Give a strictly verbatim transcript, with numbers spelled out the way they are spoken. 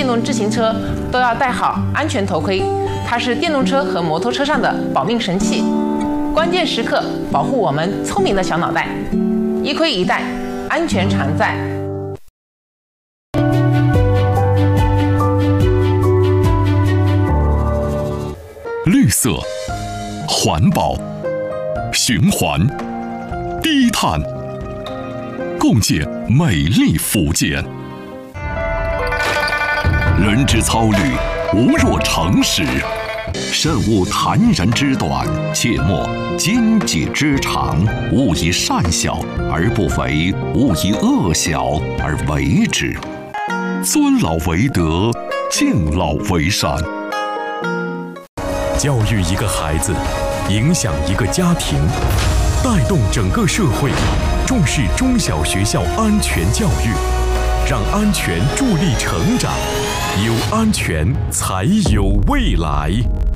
动自行车都要戴好安全头盔，它是电动车和摩托车上的保命神器，关键时刻保护我们聪明的小脑袋。一盔一戴，安全常在。 绿色、环保、循环、低碳，共建美丽福建。人之操虑，无若成实。慎勿谈人之短，切莫奸己之长。勿以善小而不为，勿以恶小而为之。尊老为德，敬老为善。 教育一个孩子，影响一个家庭，带动整个社会，重视中小学校安全教育，让安全助力成长，有安全才有未来。